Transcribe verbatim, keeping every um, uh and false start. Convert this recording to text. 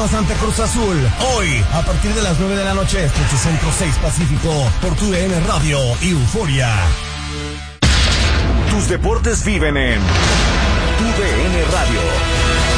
Pumas ante Cruz Azul. Hoy, a partir de las nueve de la noche, Estrecho Centro seis Pacífico, por tu D N Radio y Euforia. Tus deportes viven en tu D N Radio.